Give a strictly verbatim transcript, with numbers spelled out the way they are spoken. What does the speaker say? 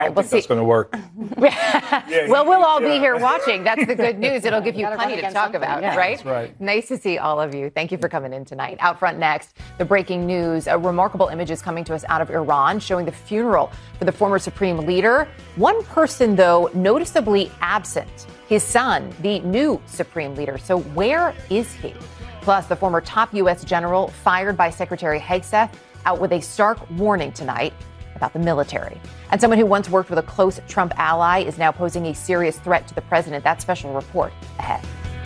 I don't we'll think see. That's going to work. yeah, well, we'll all yeah. be here watching. That's the good news. It'll give you plenty to talk about, yeah. right? That's right. Nice to see all of you. Thank you for coming in tonight. Out front next, the breaking news. A remarkable images coming to us out of Iran showing the funeral for the former supreme leader. One person, though, noticeably absent. His son, the new supreme leader. So where is he? Plus, the former top U S general fired by Secretary Hegseth out with a stark warning tonight about the military. And someone who once worked with a close Trump ally is now posing a serious threat to the president. That special report ahead.